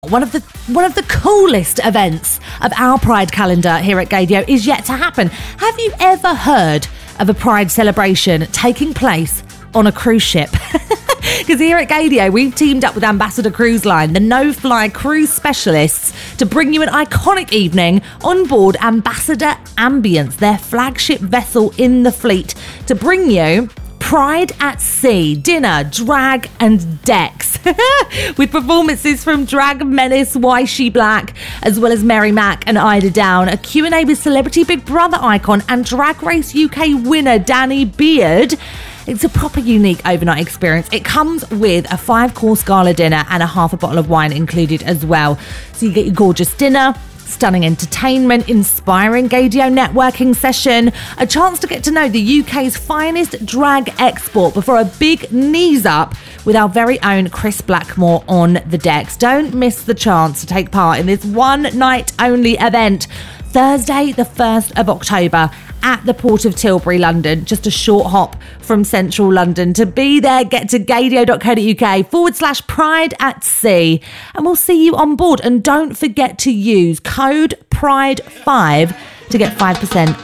One of the coolest events of our Pride calendar here at Gaydio is yet to happen. Have you ever heard of a Pride celebration taking place on a cruise ship? Because here at Gaydio, we've teamed up with Ambassador Cruise Line, the no-fly cruise specialists, to bring you an iconic evening on board Ambassador Ambience, their flagship vessel in the fleet, to bring you Pride at Sea, dinner, drag and decks, with performances from drag menace Waishi Black, as well as Mary Mack and Ida Down, a Q&A with Celebrity Big Brother icon and Drag Race UK winner Danny Beard. It's a proper unique overnight experience. It comes with a 5-course gala dinner and a half a bottle of wine included as well. So you get your gorgeous dinner, stunning entertainment, inspiring Gaydio networking session, a chance to get to know the UK's finest drag export before a big knees up with our very own Chris Blackmore on the decks. Don't miss the chance to take part in this one night only event. Thursday, the 1st of October at the Port of Tilbury, London, just a short hop from central London. To be there, get to gaydio.co.uk/Pride at Sea, and we'll see you on board. And don't forget to use code PRIDE5 to get 5%